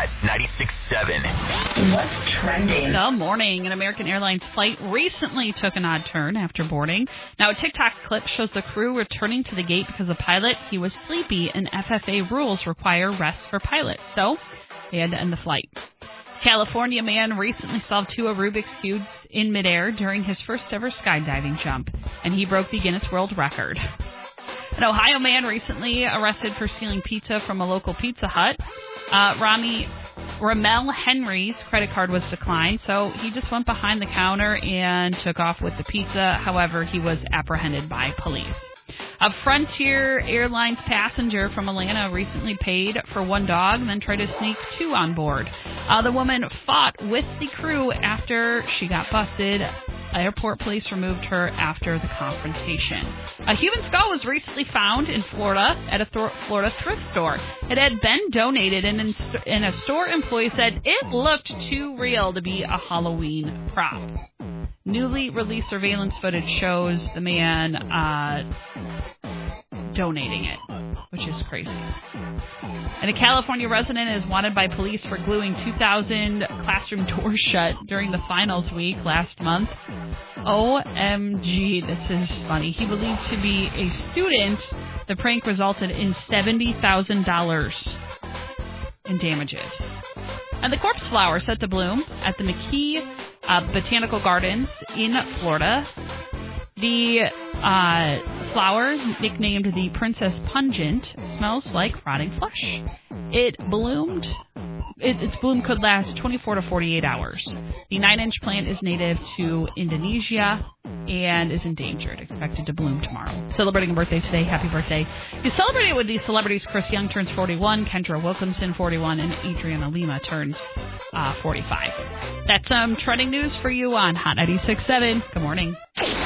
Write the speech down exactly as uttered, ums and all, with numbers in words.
Hot ninety-six point seven. What's trending? Good morning. An American Airlines flight recently took an odd turn after boarding. Now, a TikTok clip shows the crew returning to the gate because the pilot, he was sleepy, and F F A rules require rest for pilots. So they had to end the flight. California man recently solved two Rubik's Cubes in midair during his first ever skydiving jump, and he broke the Guinness World Record. An Ohio man recently arrested for stealing pizza from a local Pizza Hut. Uh, Rami Ramel Henry's credit card was declined, so he just went behind the counter and took off with the pizza. However, he was apprehended by police. A Frontier Airlines passenger from Atlanta recently paid for one dog and then tried to sneak two on board. Uh, the woman fought with the crew after she got busted. Airport police removed her after the confrontation. A human skull was recently found in Florida at a th- Florida thrift store. It had been donated, and, in st- and a store employee said it looked too real to be a Halloween prop. Newly released surveillance footage shows the man uh, donating it, which is crazy. And a California resident is wanted by police for gluing two thousand classroom doors shut during the finals week last month. O M G, this is funny. He believed to be a student. The prank resulted in seventy thousand dollars in damages. And the corpse flower set to bloom at the McKee uh, Botanical Gardens in Florida. The uh, flower, nicknamed the Princess Pungent, smells like rotting flesh. It bloomed. It, its bloom could last twenty-four to forty-eight hours. The nine-inch plant is native to Indonesia and is endangered, expected to bloom tomorrow. Celebrating a birthday today. Happy birthday. You celebrate it with these celebrities. Chris Young turns forty-one, Kendra Wilkinson forty-one, and Adriana Lima turns uh, forty-five. That's some um, trending news for you on Hot ninety-six point seven. Good morning.